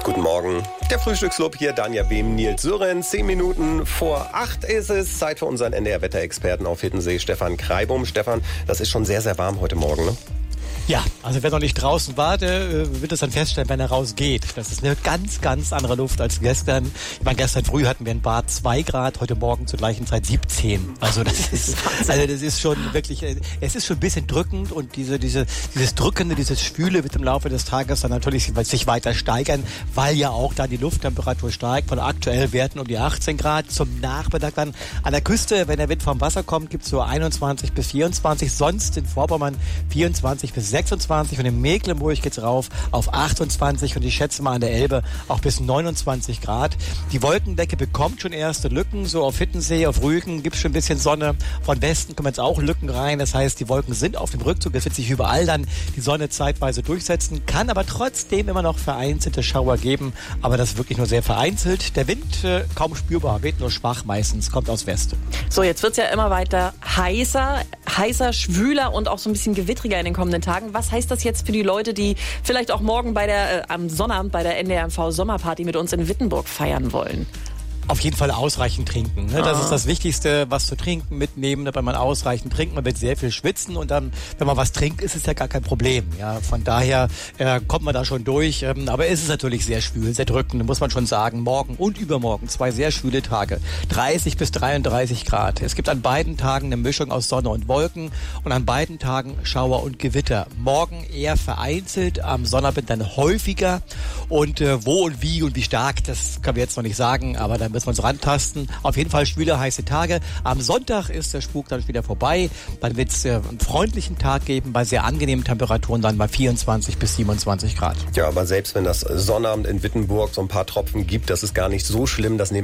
Guten Morgen. Der Frühstücksclub hier, Danja Behm, Nils Sören. 10 Minuten vor 8 ist es. Zeit für unseren NDR-Wetterexperten auf Hiddensee, Stefan Kreibum. Stefan, das ist schon sehr, sehr warm heute Morgen, ne? Ja, also wer noch nicht draußen war, der wird es dann feststellen, wenn er rausgeht. Das ist eine ganz, ganz andere Luft als gestern. Ich meine, gestern früh hatten wir in Bad 2 Grad, heute Morgen zur gleichen Zeit 17. Also das ist schon wirklich, es ist schon ein bisschen drückend und dieses Drückende, dieses Schwüle wird im Laufe des Tages dann natürlich sich weiter steigern, weil ja auch dann die Lufttemperatur steigt von aktuell Werten um die 18 Grad. Zum Nachmittag dann an der Küste, wenn der Wind vom Wasser kommt, gibt es so 21 bis 24, sonst in Vorpommern 24 bis 26 und in Mecklenburg geht's rauf auf 28 und ich schätze mal an der Elbe auch bis 29 Grad. Die Wolkendecke bekommt schon erste Lücken, so auf Hiddensee, auf Rügen gibt's schon ein bisschen Sonne. Von Westen kommen jetzt auch Lücken rein, das heißt, die Wolken sind auf dem Rückzug, es wird sich überall dann die Sonne zeitweise durchsetzen, kann aber trotzdem immer noch vereinzelte Schauer geben, aber das wirklich nur sehr vereinzelt. Der Wind kaum spürbar, weht nur schwach meistens, kommt aus Westen. So, jetzt wird's ja immer weiter heißer, schwüler und auch so ein bisschen gewittriger in den kommenden Tagen. Was heißt das jetzt für die Leute, die vielleicht auch morgen am Sonnabend bei der NDR-MV Sommerparty mit uns in Wittenburg feiern wollen? Auf jeden Fall ausreichend trinken. Ne? Das ist das Wichtigste, was zu trinken mitnehmen, wenn man ausreichend trinkt. Man wird sehr viel schwitzen und dann, wenn man was trinkt, ist es ja gar kein Problem. Ja, von daher kommt man da schon durch. Aber es ist natürlich sehr schwül, sehr drückend, muss man schon sagen. Morgen und übermorgen 2 sehr schwüle Tage. 30 bis 33 Grad. Es gibt an beiden Tagen eine Mischung aus Sonne und Wolken und an beiden Tagen Schauer und Gewitter. Morgen eher vereinzelt, am Sonnabend dann häufiger. Und wo und wie stark, das können wir jetzt noch nicht sagen, aber dann müssen wir uns rantasten. Auf jeden Fall schwüle, heiße Tage. Am Sonntag ist der Spuk dann wieder vorbei. Dann wird es einen freundlichen Tag geben, bei sehr angenehmen Temperaturen dann bei 24 bis 27 Grad. Ja, aber selbst wenn das Sonnabend in Wittenburg so ein paar Tropfen gibt, das ist gar nicht so schlimm. Das nehmen